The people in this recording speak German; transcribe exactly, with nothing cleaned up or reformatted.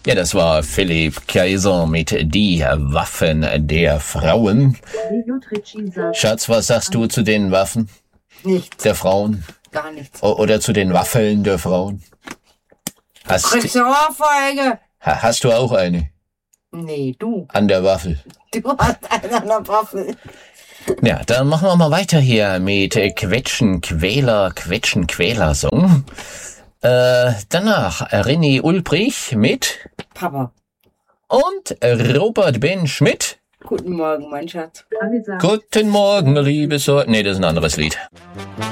Ja, das war Philipp Kaiser mit Die Waffen der Frauen. Schatz, was sagst du zu den Waffen Nichts. der Frauen? Gar nichts. O- Oder zu den Waffeln der Frauen? Hast, Kriegst du Ohrfeige? ha- hast du auch eine Nee, du. an der Waffel? Du hast eine an der Waffel. Ja, dann machen wir mal weiter hier mit äh, Quetschen, Quäler, Quetschen, Quäler-Song. Äh, danach René Ulbrich mit Papa. und Robert Ben Schmidt. Guten Morgen, mein Schatz. Guten Morgen, liebe so... Nee, das ist ein anderes Lied.